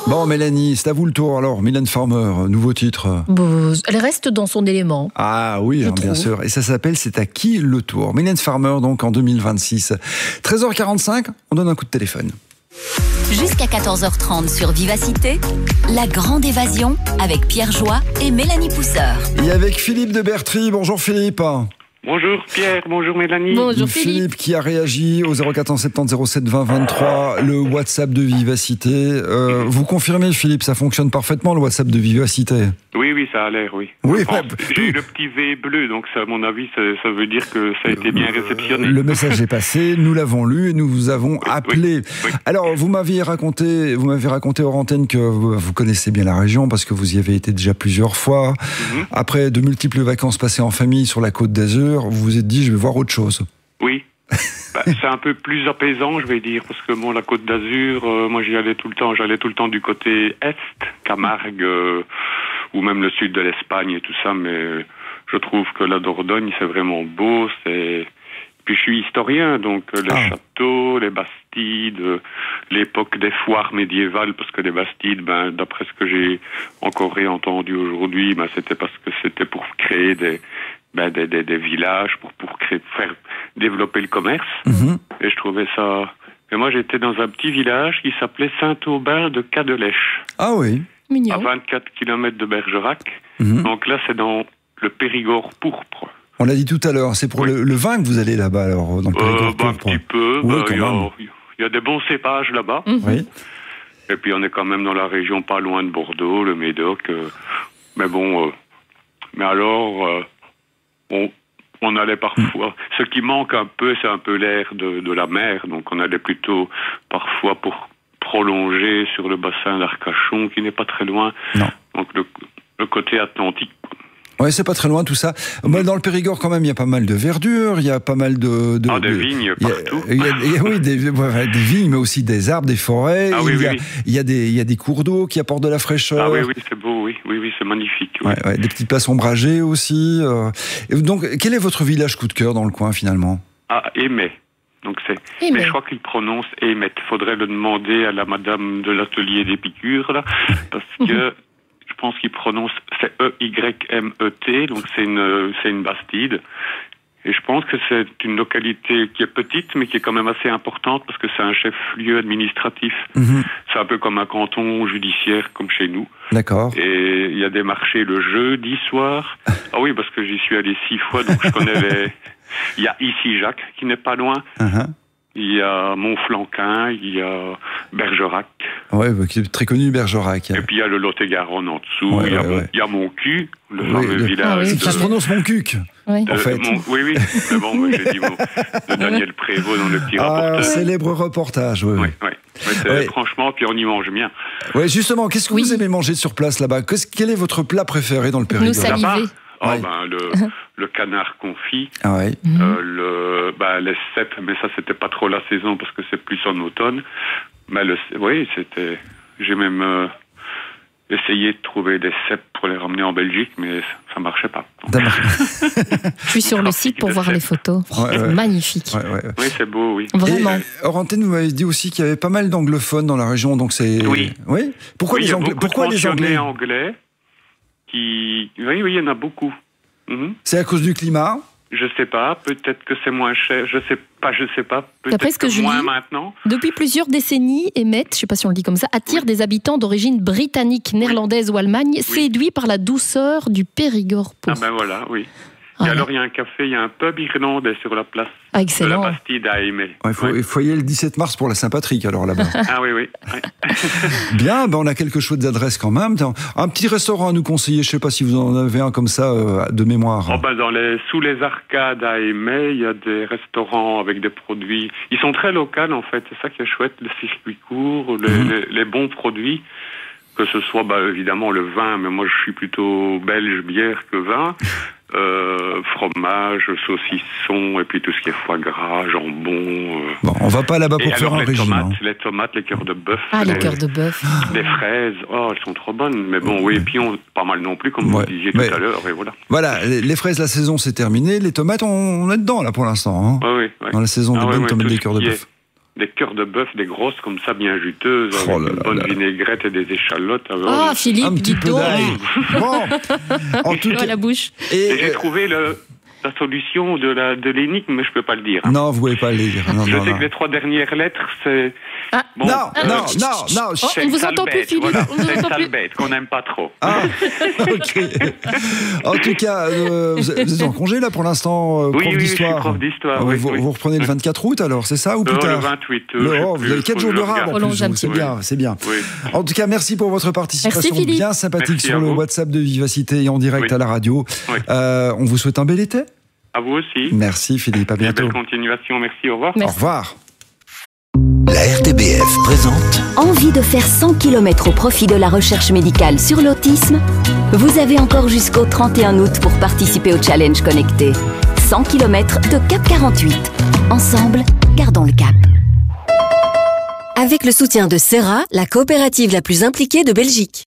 Bon, Mélanie, c'est à vous le tour alors. Mylène Farmer, nouveau titre. Elle reste dans son élément. Ah oui, bien sûr. Et ça s'appelle C'est à qui le tour. Mylène Farmer, donc en 2026. 13h45, on donne un coup de téléphone. Jusqu'à 14h30 sur Vivacité, la grande évasion avec Pierre Joie et Mélanie Pousseur. Et avec Philippe de Bertry. Bonjour Philippe. Bonjour Pierre, bonjour Mélanie. Bonjour Philippe qui a réagi au 0470 07 20 23, le WhatsApp de Vivacité. Vous confirmez Philippe, ça fonctionne parfaitement le WhatsApp de Vivacité? Oui, ça a l'air, oui. J'ai eu le petit V bleu, donc ça, à mon avis, ça veut dire que ça a été bien réceptionné. Le message est passé, nous l'avons lu et nous vous avons appelé. Oui. Alors, vous m'avez raconté hors antenne que vous connaissez bien la région parce que vous y avez été déjà plusieurs fois. Après de multiples vacances passées en famille sur la Côte d'Azur, vous vous êtes dit, je vais voir autre chose. Oui. C'est un peu plus apaisant, je vais dire, parce que la Côte d'Azur, moi j'allais tout le temps du côté est, Camargue, ou même le sud de l'Espagne et tout ça, mais je trouve que la Dordogne, c'est vraiment beau, Puis je suis historien, donc les châteaux, les bastides, l'époque des foires médiévales, parce que les bastides, d'après ce que j'ai encore réentendu aujourd'hui, c'était parce que c'était pour créer des villages, pour faire développer le commerce. Et je trouvais ça... Et moi, j'étais dans un petit village qui s'appelait Saint-Aubin de Cadelèche. Ah oui. Mignon. À 24 km de Bergerac. Donc là, c'est dans le Périgord pourpre. On l'a dit tout à l'heure, c'est pour le vin que vous allez là-bas, alors, dans le Périgord pourpre. Un petit peu. Oui, il y a des bons cépages là-bas. Oui. Et puis, on est quand même dans la région pas loin de Bordeaux, le Médoc. Mais bon... mais alors... on allait parfois... Ce qui manque un peu, c'est un peu l'air de la mer. Donc, on allait plutôt parfois pour prolonger sur le bassin d'Arcachon, qui n'est pas très loin. Non. Donc, le côté atlantique. Oui, c'est pas très loin tout ça. Dans le Périgord, quand même, il y a pas mal de verdure, il y a pas mal de des vignes partout. Oui, des vignes, mais aussi des arbres, des forêts. Il y a des cours d'eau qui apportent de la fraîcheur. Ah oui, c'est beau, oui, c'est magnifique. Oui. Ouais, des petites places ombragées aussi. Et donc, quel est votre village coup de cœur dans le coin, finalement? Émet. Donc mais je crois qu'il prononce Émet. Faudrait le demander à la madame de l'atelier d'épicure, là, parce que je pense qu'il prononce, c'est E-Y-M-E-T, donc c'est une bastide. Et je pense que c'est une localité qui est petite, mais qui est quand même assez importante, parce que c'est un chef-lieu administratif. C'est un peu comme un canton judiciaire, comme chez nous. D'accord. Et il y a des marchés le jeudi soir. Ah oui, parce que j'y suis allé 6 fois, donc je connais Il y a ici Jacques, qui n'est pas loin. Il y a Montflanquin, il y a Bergerac. Oui, qui est très connu, Bergerac. Et puis il y a le Lot-et-Garonne en dessous. Il y a Montcuq, le fameux village. Ça se prononce Montcuq. Oui. En fait. Oui. Mais bon, moi, j'ai dit de Daniel Prévost dans le petit reportage. Célèbre reportage, oui. Franchement, puis on y mange bien. Oui, justement, qu'est-ce que vous aimez manger sur place là-bas? Quel est votre plat préféré dans le Périgord? Nous saliver. Le canard confit, les cèpes, mais ça c'était pas trop la saison parce que c'est plus en automne. Mais j'ai même essayé de trouver des cèpes pour les ramener en Belgique, mais ça marchait pas. Je suis sur le site pour voir les photos. C'est magnifique. Oui, c'est beau, oui. Vraiment. Et, hors antenne, vous m'avez dit aussi qu'il y avait pas mal d'anglophones dans la région, donc c'est... Oui. Pourquoi les Anglais? Pourquoi les Anglais? Oui, il y en a beaucoup. C'est à cause du climat? Je sais pas, peut-être que c'est moins cher, je sais pas, peut-être que moins maintenant. Depuis plusieurs décennies, Émet, je sais pas si on le dit comme ça, attire des habitants d'origine britannique, néerlandaise ou Allemagne, séduits par la douceur du Périgord pourpre. Voilà, oui. Et alors, il y a un café, il y a un pub irlandais sur la place de la Bastide à Émet. Il faut y aller le 17 mars pour la Saint-Patrick, alors, là-bas. Oui. Bien, on a quelque chose d'adresse quand même. Un petit restaurant à nous conseiller, je ne sais pas si vous en avez un comme ça, de mémoire. Sous les arcades à Émet, il y a des restaurants avec des produits... Ils sont très locaux, en fait. C'est ça qui est chouette, le circuit court, les bons produits. Que ce soit, évidemment, le vin, mais moi, je suis plutôt belge bière que vin. Fromage, saucisson, et puis tout ce qui est foie gras, jambon. On va pas là-bas pour faire un régime. Les tomates, les cœurs de bœuf. Les cœurs de bœuf. Les fraises, elles sont trop bonnes. Mais bon, et puis pas mal non plus, comme vous disiez tout à l'heure, et voilà. Voilà, les fraises, la saison, c'est terminé. Les tomates, on est dedans, là, pour l'instant. Oui. Dans la saison des bonnes tomates des cœurs de bœuf. des cœurs de bœuf, des grosses comme ça, bien juteuses, avec une bonne vinaigrette et des échalotes. Ah, Philippe, un petit peu d'ail. Bon, en tout cas, la bouche. Et j'ai trouvé la solution de l'énigme, mais je peux pas le dire. Non, vous pouvez pas le dire. Non, je sais que les 3 dernières lettres, c'est... Ah. Bon, non. On ne vous entend plus, Philippe. Voilà. C'est une sale bête qu'on n'aime pas trop. Ah, ok. En tout cas, vous êtes en congé là pour l'instant, prof d'histoire. Oui, je suis prof d'histoire. Vous reprenez le 24 août alors, c'est ça ou plus tard? Le 28. Vous avez 4 jours de rab en plus, c'est bien. Oui. En tout cas, merci pour votre participation bien sympathique sur le WhatsApp de Vivacité et en direct à la radio. Oui. On vous souhaite un bel été. À vous aussi. Merci Philippe, à bientôt. Belle continuation, merci, au revoir. Merci. Au revoir. La RTBF présente. Envie de faire 100 km au profit de la recherche médicale sur l'autisme? Vous avez encore jusqu'au 31 août pour participer au challenge connecté. 100 km de Cap 48. Ensemble, gardons le cap. Avec le soutien de Serra, la coopérative la plus impliquée de Belgique.